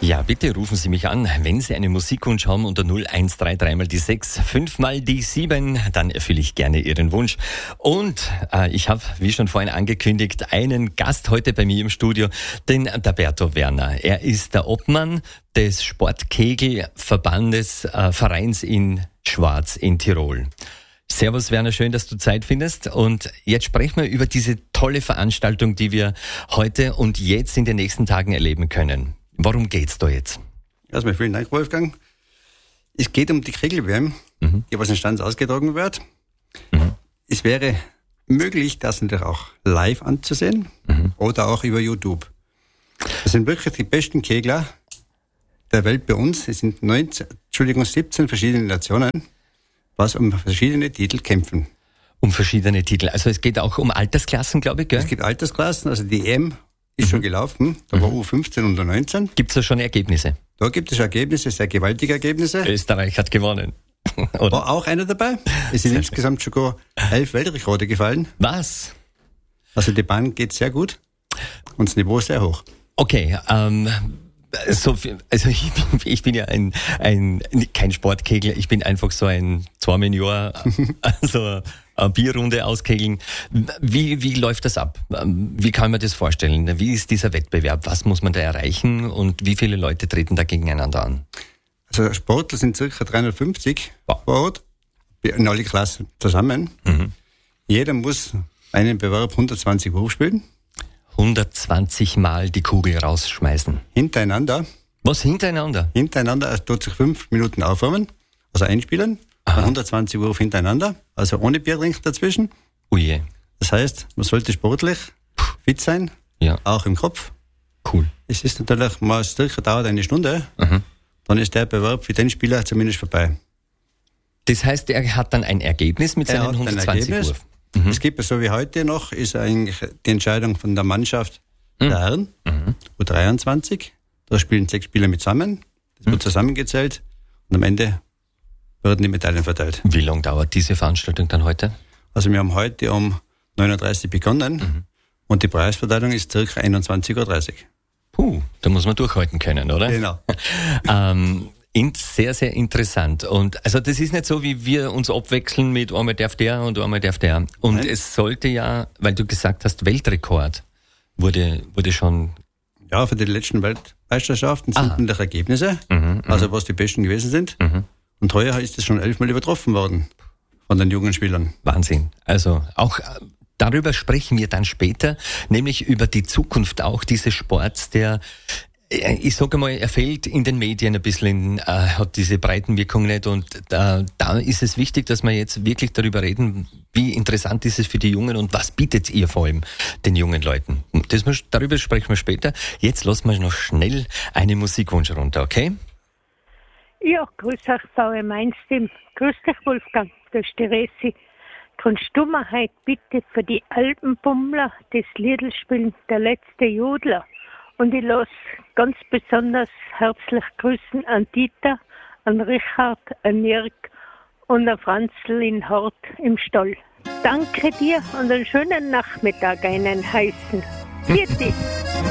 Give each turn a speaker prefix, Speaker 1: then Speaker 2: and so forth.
Speaker 1: Ja, bitte rufen Sie mich an, wenn Sie einen Musikwunsch haben unter 0133 mal die 6, 5 mal die 7, dann erfülle ich gerne Ihren Wunsch. Und ich habe, wie schon vorhin angekündigt, einen Gast heute bei mir im Studio, den Daberto Werner. Er ist der Obmann des Sportkegelverbandes Vereins in Schwarz in Tirol. Servus Werner, schön, dass du Zeit findest. Und jetzt sprechen wir über diese tolle Veranstaltung, die wir heute und jetzt in den nächsten Tagen erleben können. Worum geht's da jetzt?
Speaker 2: Erstmal vielen Dank, Wolfgang. Es geht um die Kegel-WM, die was in Stanz ausgetragen wird. Es wäre möglich, das natürlich auch live anzusehen oder auch über YouTube. Das sind wirklich die besten Kegler der Welt bei uns. Es sind 17 verschiedene Nationen, was um verschiedene Titel kämpfen.
Speaker 1: Um verschiedene Titel. Also es geht auch um Altersklassen, glaube ich, gell?
Speaker 2: Es gibt Altersklassen, also die EM ist schon gelaufen, da war U15 und U19.
Speaker 1: Gibt es da schon Ergebnisse?
Speaker 2: Da gibt es Ergebnisse, sehr gewaltige Ergebnisse.
Speaker 1: Österreich hat gewonnen.
Speaker 2: War auch einer dabei. Es sind insgesamt sogar 11 Weltrekorde gefallen.
Speaker 1: Was?
Speaker 2: Also die Bahn geht sehr gut und das Niveau sehr hoch.
Speaker 1: Okay, ich bin ja kein Sportkegler, ich bin einfach so ein 2 Jahre, also eine Bierrunde auskegeln. Wie läuft das ab? Wie kann man das vorstellen? Wie ist dieser Wettbewerb? Was muss man da erreichen und wie viele Leute treten da gegeneinander an?
Speaker 2: Also Sportler sind ca. 350 vor Ort, in alle Klassen zusammen. Jeder muss einen Bewerb 120 Wurf spielen. 120
Speaker 1: Mal die Kugel rausschmeißen.
Speaker 2: Hintereinander.
Speaker 1: Was, hintereinander?
Speaker 2: Hintereinander, er tut sich 5 Minuten aufwärmen, also einspielen. 120 Wurf hintereinander, also ohne Biertrink dazwischen.
Speaker 1: Uje.
Speaker 2: Das heißt, man sollte sportlich fit sein, auch im Kopf.
Speaker 1: Cool.
Speaker 2: Es ist natürlich, circa dauert eine Stunde, dann ist der Bewerb für den Spieler zumindest vorbei.
Speaker 1: Das heißt, er hat dann ein Ergebnis mit seinen 120 Wurf.
Speaker 2: Es gibt so wie heute noch, ist eigentlich die Entscheidung von der Mannschaft der Herren, U23. Da spielen 6 Spieler mit zusammen, das wird zusammengezählt und am Ende werden die Medaillen verteilt.
Speaker 1: Wie lange dauert diese Veranstaltung dann heute?
Speaker 2: Also wir haben heute um 9.30 Uhr begonnen und die Preisverteilung ist circa 21.30 Uhr.
Speaker 1: Da muss man durchhalten können, oder?
Speaker 2: Genau.
Speaker 1: Sehr, sehr interessant. Und also das ist nicht so, wie wir uns abwechseln mit einmal darf der und einmal darf der. Und Nein. Es sollte ja, weil du gesagt hast, Weltrekord wurde schon...
Speaker 2: Ja, für die letzten Weltmeisterschaften sind natürlich Ergebnisse, also was die Besten gewesen sind. Und heuer ist es schon 11 Mal übertroffen worden von den jungen Spielern.
Speaker 1: Wahnsinn. Also auch darüber sprechen wir dann später, nämlich über die Zukunft auch dieses Sports, der, ich sage mal, er fällt in den Medien ein bisschen, hat diese Breitenwirkung nicht. Und da ist es wichtig, dass wir jetzt wirklich darüber reden, wie interessant ist es für die Jungen und was bietet ihr vor allem den jungen Leuten. Darüber sprechen wir später. Jetzt lassen wir noch schnell einen Musikwunsch runter, okay?
Speaker 3: Ja, grüß euch, Frau Mainstim. Grüß dich, Wolfgang. Das ist die Resi. Kannst du mir heute bitte für die Alpenbummler das Liedl spielen, der letzte Jodler? Und ich lasse ganz besonders herzlich grüßen an Dieter, an Richard, an Jörg und an Franzl in Hort im Stall. Danke dir und einen schönen Nachmittag einen heißen. Vierte.